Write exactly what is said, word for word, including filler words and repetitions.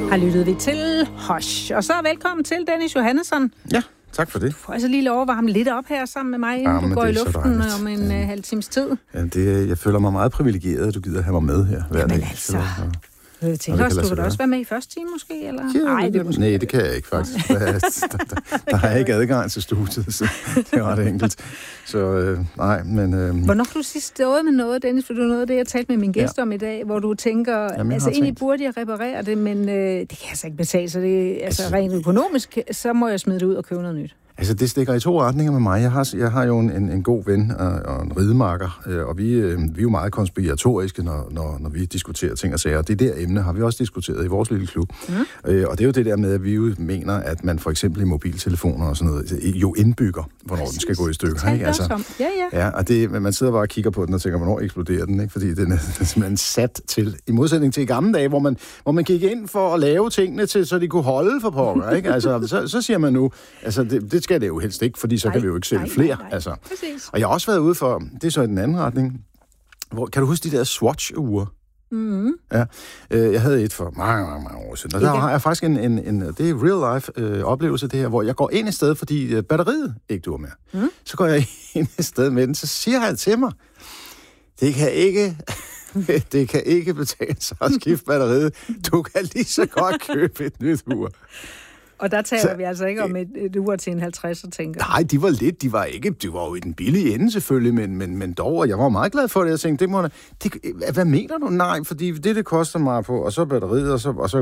Har lyttet vi til Hush. Og så velkommen til Dennis Johannesson. Ja, tak for det. Du får altså lige lov at varme lidt op her sammen med mig, inden ja, du går i luften om en ja. uh, halv times tid. Ja, det, jeg føler mig meget privilegeret, at du gider have mig med her hver Jamen dag. altså... Jeg tænker også, du kan da også være med i første time måske, eller? Ja, Ej, det måske. Nej, det kan jeg ikke faktisk. Der, der, der, der er ikke adgang til studiet, så det er ret enkelt. Så øh, nej, men... Øh... Hvornår har du sidst stået med noget, Dennis? For du noget af det, jeg talte med min gæst ja. om i dag, hvor du tænker, Jamen, altså egentlig tænkt. burde jeg reparere det, men øh, det kan altså ikke betale sig. Det, altså rent økonomisk, så må jeg smide det ud og købe noget nyt. Altså, det stikker i to retninger med mig. Jeg har, jeg har jo en, en, en god ven og, og en ridemarker, øh, og vi, øh, vi er jo meget konspiratoriske, når, når, når vi diskuterer ting og sager. Det der emne har vi også diskuteret i vores lille klub. Mm. Øh, og det er jo det der med, at vi jo mener, at man for eksempel i mobiltelefoner og sådan noget, jo indbygger, hvornår Præcis. den skal gå i stykker. Ikke? Altså, ja, ja. ja, og det, man sidder bare og kigger på den og tænker, hvornår eksploderer den, ikke? Fordi den er simpelthen sat til, i modsætning til i gamle dage, hvor man, hvor man gik ind for at lave tingene til, så de kunne holde for pokker, ikke? Altså, så, så siger man nu, altså det, det skal det jo helst ikke, fordi så nej, kan vi jo ikke sælge nej, flere. Nej, nej. Altså. Og jeg har også været ude for, det er så i den anden retning, hvor, kan du huske de der Swatch-ure? Mm. Ja, øh, jeg havde et for mange, mange, mange år siden, og der har jeg faktisk en, en, en det er real-life øh, oplevelse, det her, hvor jeg går ind et sted, fordi øh, batteriet ikke dur mere. Mm. Så går jeg ind et sted med den, så siger han til mig, det kan ikke... det kan ikke betale sig at skifte batteriet. Du kan lige så godt købe et nyt ur. Og der taler så, vi altså ikke om et, et ur til en halvtredser, tænker Nej, de var lidt, de var ikke, de var jo i den billige ende selvfølgelig, men, men, men dog, og jeg var meget glad for det. Jeg tænkte, det må det, hvad mener du? Nej, fordi det, det koster mig på, og så batteriet, og så, og så